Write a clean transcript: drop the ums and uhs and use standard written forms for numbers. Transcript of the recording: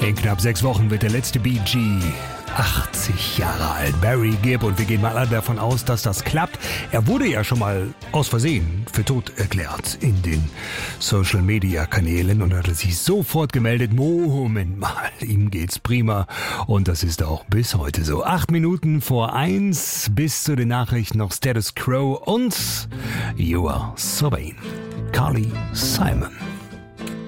In knapp 6 Wochen wird der letzte Bee Gee 80 Jahre alt, Barry Gibb, und wir gehen mal alle davon aus, dass das klappt. Er wurde ja schon mal aus Versehen für tot erklärt in den Social-Media-Kanälen und hat sich sofort gemeldet, Moment mal, ihm geht's prima, und das ist auch bis heute so. 8 Minuten vor 1, bis zu den Nachrichten noch Status Quo und You Are So Vain, Carly Simon.